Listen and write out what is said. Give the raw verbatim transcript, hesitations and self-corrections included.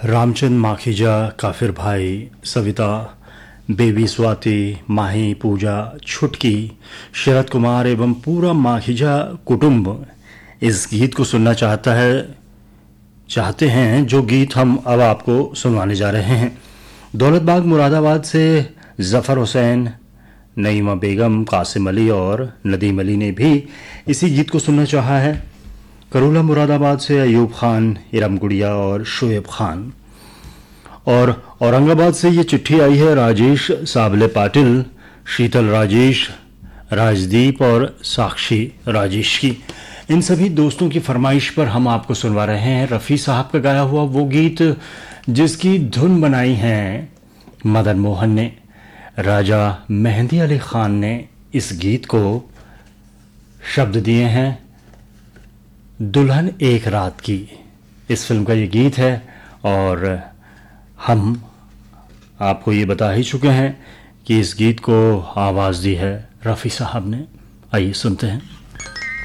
रामचंद माखीजा, काफिर भाई, सविता, बेबी स्वाति, माही, पूजा, छुटकी, शरद कुमार एवं पूरा माखीजा कुटुंब इस गीत को सुनना चाहता है चाहते हैं जो गीत हम अब आपको सुनवाने जा रहे हैं। दौलत बाग मुरादाबाद से जफ़र हुसैन, नईमा बेगम, कासिम अली और नदीम अली ने भी इसी गीत को सुनना चाहा है। करोला मुरादाबाद से अयूब खान, इरम गुड़िया और शोएब खान। और औरंगाबाद से ये चिट्ठी आई है राजेश साबले पाटिल, शीतल राजेश, राजदीप और साक्षी राजेश की। इन सभी दोस्तों की फरमाइश पर हम आपको सुनवा रहे हैं रफ़ी साहब का गाया हुआ वो गीत जिसकी धुन बनाई है मदन मोहन ने। राजा मेहंदी अली खान ने इस गीत को शब्द दिए हैं दुल्हन एक रात की। इस फिल्म का ये गीत है और हम आपको ये बता ही चुके हैं कि इस गीत को आवाज़ दी है रफ़ी साहब ने। आइए सुनते हैं।